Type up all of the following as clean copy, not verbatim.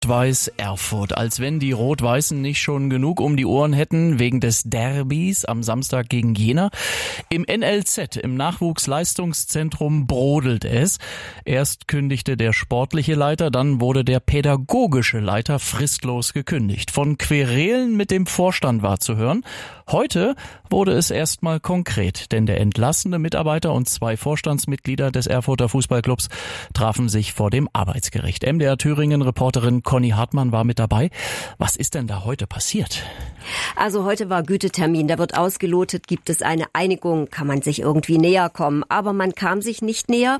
Rot-Weiß Erfurt. Als wenn die Rot-Weißen nicht schon genug um die Ohren hätten wegen des Derbys am Samstag gegen Jena. Im NLZ, im Nachwuchsleistungszentrum, brodelt es. Erst kündigte der sportliche Leiter, dann wurde der pädagogische Leiter fristlos gekündigt. Von Querelen mit dem Vorstand war zu hören. Heute wurde es erstmal konkret, denn der entlassene Mitarbeiter und 2 Vorstandsmitglieder des Erfurter Fußballclubs trafen sich vor dem Arbeitsgericht. MDR Thüringen-Reporterin Conny Hartmann war mit dabei. Was ist denn da heute passiert? Also heute war Gütetermin, da wird ausgelotet, gibt es eine Einigung, kann man sich irgendwie näher kommen. Aber man kam sich nicht näher.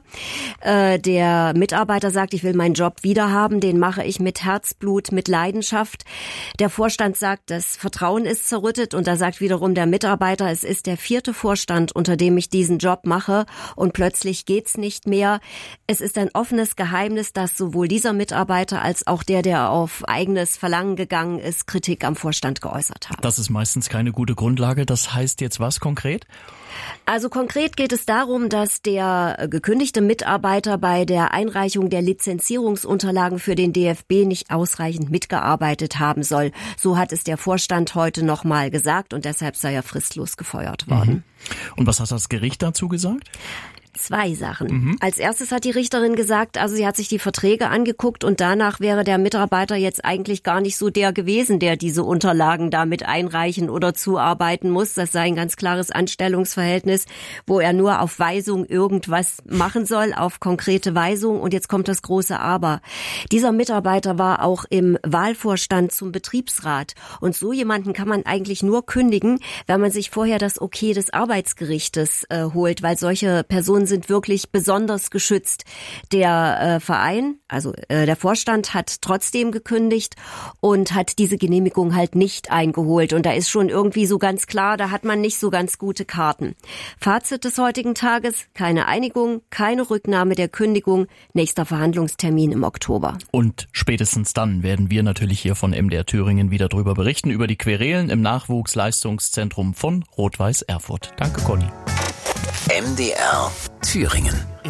Der Mitarbeiter sagt, ich will meinen Job wiederhaben, den mache ich mit Herzblut, mit Leidenschaft. Der Vorstand sagt, das Vertrauen ist zerrüttet und da sagt wiederum der Mitarbeiter, es ist der 4. Vorstand, unter dem ich diesen Job mache und plötzlich geht's nicht mehr. Es ist ein offenes Geheimnis, dass sowohl dieser Mitarbeiter als auch der auf eigenes Verlangen gegangen ist, Kritik am Vorstand geäußert haben. Das ist meistens keine gute Grundlage. Das heißt jetzt was konkret? Also konkret geht es darum, dass der gekündigte Mitarbeiter bei der Einreichung der Lizenzierungsunterlagen für den DFB nicht ausreichend mitgearbeitet haben soll. So hat es der Vorstand heute nochmal gesagt und deshalb sei er fristlos gefeuert worden. Und was hat das Gericht dazu gesagt? 2 Sachen. Als erstes hat die Richterin gesagt, also sie hat sich die Verträge angeguckt und danach wäre der Mitarbeiter jetzt eigentlich gar nicht so der gewesen, der diese Unterlagen damit einreichen oder zuarbeiten muss. Das sei ein ganz klares Anstellungsverhältnis, wo er nur auf Weisung irgendwas machen soll, auf konkrete Weisung. Und jetzt kommt das große Aber. Dieser Mitarbeiter war auch im Wahlvorstand zum Betriebsrat. Und so jemanden kann man eigentlich nur kündigen, wenn man sich vorher das Okay des Arbeitsgerichtes holt, weil solche Personen sind wirklich besonders geschützt. Der Verein, also der Vorstand hat trotzdem gekündigt und hat diese Genehmigung halt nicht eingeholt. Und da ist schon irgendwie so ganz klar, da hat man nicht so ganz gute Karten. Fazit des heutigen Tages, keine Einigung, keine Rücknahme der Kündigung, nächster Verhandlungstermin im Oktober. Und spätestens dann werden wir natürlich hier von MDR Thüringen wieder drüber berichten, über die Querelen im Nachwuchsleistungszentrum von Rot-Weiß Erfurt. Danke, Conny. MDR Thüringen.